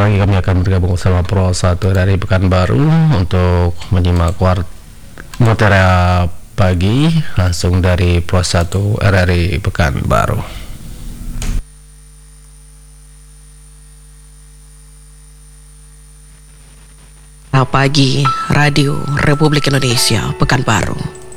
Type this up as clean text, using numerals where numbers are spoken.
lagi kami akan bergabung bersama Pro 1 dari Pekanbaru untuk menyimak Mutiara Pagi langsung dari Pro 1 RRI Pekanbaru. Pagi Radio Republik Indonesia Pekanbaru.